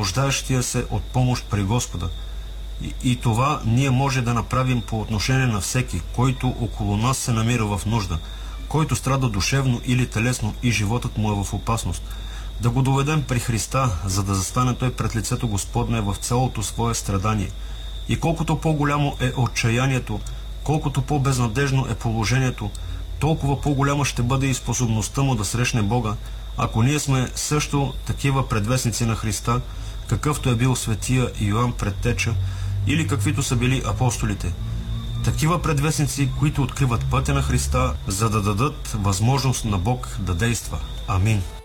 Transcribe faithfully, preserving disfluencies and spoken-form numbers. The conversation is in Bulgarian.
нуждаещия се от помощ при Господа. И, и това ние може да направим по отношение на всеки, който около нас се намира в нужда, който страда душевно или телесно и животът му е в опасност. Да го доведем при Христа, за да застане Той пред лицето Господне в цялото свое страдание. И колкото по-голямо е отчаянието, колкото по-безнадежно е положението, толкова по-голяма ще бъде и способността му да срещне Бога, ако ние сме също такива предвестници на Христа, какъвто е бил светия Йоан Предтеча, или каквито са били апостолите. Такива предвестници, които откриват пътя на Христа, за да дадат възможност на Бог да действа. Амин.